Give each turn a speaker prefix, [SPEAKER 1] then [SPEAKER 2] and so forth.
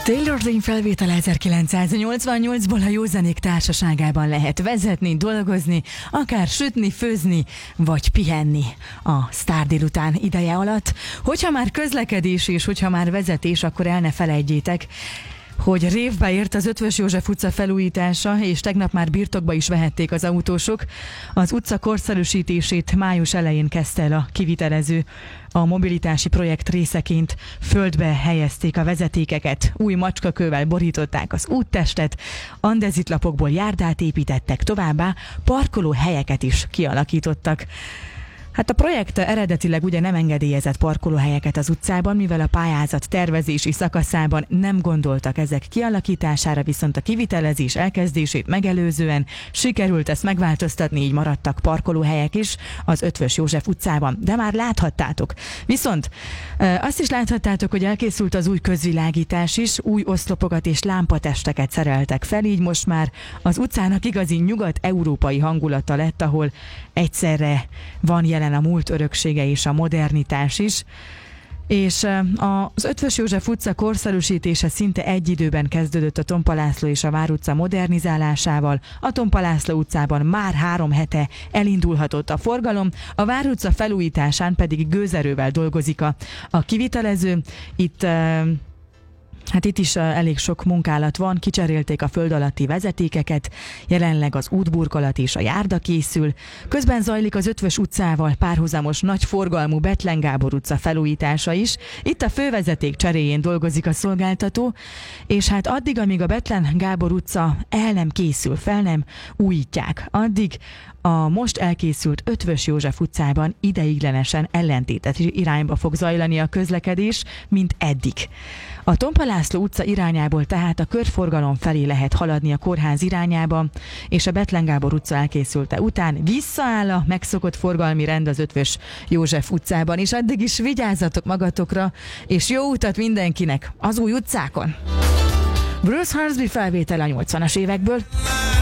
[SPEAKER 1] Taylor Dane felvétele 1988-ból a Jó Zenék társaságában lehet vezetni, dolgozni, akár sütni, főzni, vagy pihenni a sztár délután ideje alatt. Hogyha már közlekedés és hogyha már vezetés, akkor el ne felejtjétek, hogy révbe ért az Eötvös József utca felújítása, és tegnap már birtokba is vehették az autósok. Az utca korszerűsítését május elején kezdte el a kivitelező. A mobilitási projekt részeként földbe helyezték a vezetékeket, új macskakővel borították az úttestet, andezitlapokból járdát építettek, továbbá parkolóhelyeket is kialakítottak. Hát a projekt eredetileg ugye nem engedélyezett parkolóhelyeket az utcában, mivel a pályázat tervezési szakaszában nem gondoltak ezek kialakítására, viszont a kivitelezés elkezdését megelőzően sikerült ezt megváltoztatni, így maradtak parkolóhelyek is az Eötvös József utcában. De már láthattátok. Viszont azt is láthattátok, hogy elkészült az új közvilágítás is, új oszlopokat és lámpatesteket szereltek fel, így most már az utcának igazi nyugat-európai hangulata lett, ahol egyszerre van jelen a múlt öröksége és a modernitás is. És az Eötvös József utca korszerűsítése szinte egy időben kezdődött a Tompa László és a Vár utca modernizálásával. A Tompa László utcában már 3 hete elindulhatott a forgalom, a Vár utca felújításán pedig gőzerővel dolgozik a kivitelező. Itt is elég sok munkálat van, kicserélték a föld alatti vezetékeket, jelenleg az útburkolat és a járda készül. Közben zajlik az Eötvös utcával párhuzamos nagyforgalmú Bethlen Gábor utca felújítása is. Itt a fővezeték cseréjén dolgozik a szolgáltató, és hát addig, amíg a Bethlen Gábor utca el nem készül, fel nem újítják, addig a most elkészült Eötvös József utcában ideiglenesen ellentétes irányba fog zajlani a közlekedés, mint eddig. A Tompa László utca irányából tehát a körforgalom felé lehet haladni a kórház irányába, és a Bethlen Gábor utca elkészülte után visszaáll a megszokott forgalmi rend az Eötvös József utcában, és addig is vigyázzatok magatokra, és jó utat mindenkinek az új utcákon! Bruce Hornsby felvétel a 80-as évekből.